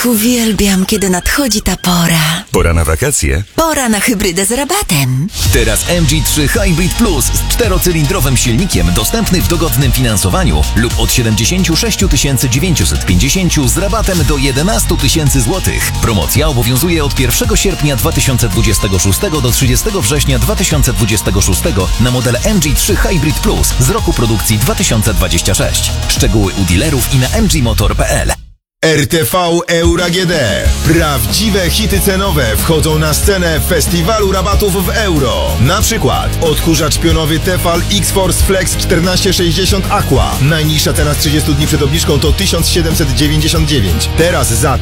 Ach, uwielbiam, kiedy nadchodzi ta pora. Pora na wakacje? Pora na hybrydę z rabatem. Teraz MG3 Hybrid Plus z 4-cylindrowym silnikiem dostępny w dogodnym finansowaniu lub od 76 950 z rabatem do 11 000 złotych. Promocja obowiązuje od 1 sierpnia 2026 do 30 września 2026 na model MG3 Hybrid Plus z roku produkcji 2026. Szczegóły u dealerów i na mgmotor.pl. RTV Euro AGD. Prawdziwe hity cenowe wchodzą na scenę festiwalu rabatów w euro. Na przykład odkurzacz pionowy Tefal X-Force Flex 1460 Aqua. Najniższa cena z 30 dni przed obniżką to 1799. Teraz za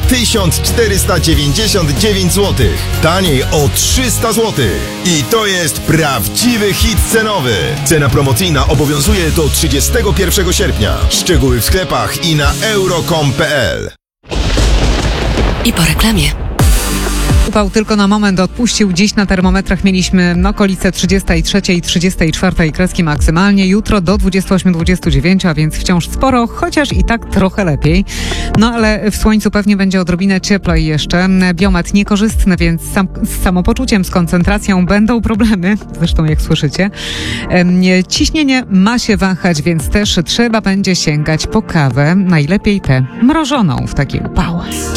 1499 zł. Taniej o 300 zł. I to jest prawdziwy hit cenowy. Cena promocyjna obowiązuje do 31 sierpnia. Szczegóły w sklepach i na euro.com.pl. I po reklamie. Upał tylko na moment odpuścił. Dziś na termometrach mieliśmy okolice 33 i 34 kreski maksymalnie. Jutro do 28-29, a więc wciąż sporo, chociaż i tak trochę lepiej. No ale w słońcu pewnie będzie odrobinę cieplej jeszcze. Biometr niekorzystny, więc z samopoczuciem, z koncentracją będą problemy. Zresztą jak słyszycie. Ciśnienie ma się wahać, więc też trzeba będzie sięgać po kawę. Najlepiej tę mrożoną w takie upały.